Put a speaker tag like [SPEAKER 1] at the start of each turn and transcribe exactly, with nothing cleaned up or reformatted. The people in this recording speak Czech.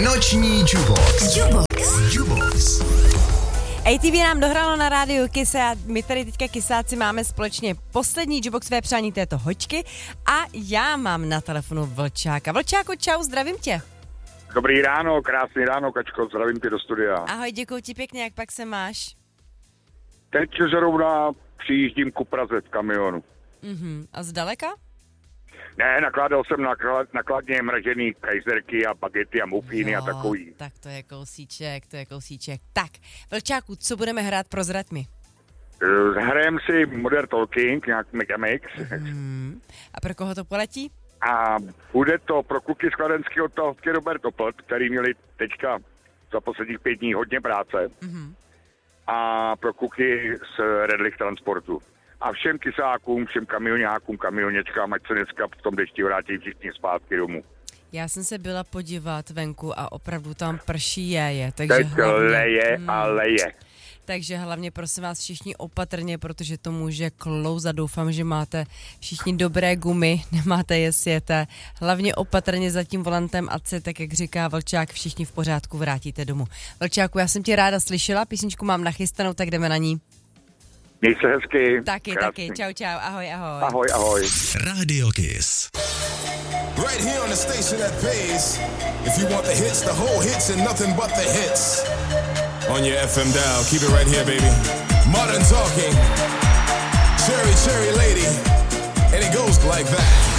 [SPEAKER 1] Noční Jubox. Jubox. Jubox.
[SPEAKER 2] á té vé nám dohrálo na rádiu Kiss a my tady teďka Kissáci máme společně poslední Juboxové přání této hoďky a já mám na telefonu Vlčáka. Vlčáku, čau, zdravím tě.
[SPEAKER 3] Dobrý ráno, krásný ráno, Kačko, zdravím tě do studia.
[SPEAKER 2] Ahoj, děkuji ti pěkně, jak pak se máš?
[SPEAKER 3] Teď zrovna přijíždím ku Praze v kamionu.
[SPEAKER 2] Mhm, a zdaleka?
[SPEAKER 3] Ne, nakládal jsem na nakladně mražený kajzerky a bagety a mufíny
[SPEAKER 2] jo,
[SPEAKER 3] a takový.
[SPEAKER 2] Tak to je kousíček, to je kousíček. Tak, Vlčáku, co budeme hrát, prozrať mi.
[SPEAKER 3] Hrajeme si Modern Talking, nějak Megamix.
[SPEAKER 2] Mhm. A pro koho to poletí?
[SPEAKER 3] A bude to pro kluky z kladenského odtahovky Robert Opelt, který měli teďka za posledních pět dní hodně práce.
[SPEAKER 2] Mhm.
[SPEAKER 3] A pro kluky z Redlich Transportu. A všem kysákům, všem kamionákům, kamionečkám, ať se dneska v tom dešti vrátí všichni zpátky domů.
[SPEAKER 2] Já jsem se byla podívat venku a opravdu tam prší je, takže
[SPEAKER 3] Teď
[SPEAKER 2] hlavně,
[SPEAKER 3] leje
[SPEAKER 2] hmm,
[SPEAKER 3] a leje.
[SPEAKER 2] Takže hlavně prosím vás všichni opatrně, protože to může klouzat. Doufám, že máte všichni dobré gumy, nemáte je sjeté. Hlavně opatrně za tím volantem, ať se, tak jak říká Vlčák, všichni v pořádku vrátíte domů. Vlčáku, já jsem tě ráda slyšela, písničku mám nachystanou, tak jdeme na ní.
[SPEAKER 3] Měj se hezky.
[SPEAKER 2] Taky,
[SPEAKER 3] krásný.
[SPEAKER 2] taky. Čau, čau, ahoj, ahoj.
[SPEAKER 3] Ahoj, ahoj.
[SPEAKER 1] Radio Kiss.
[SPEAKER 4] Right here on the station that pays. If you want the hits, the whole hits and nothing but the hits. On your F M dial, keep it right here, baby. Modern Talking. Cherry, cherry lady. And it goes like that.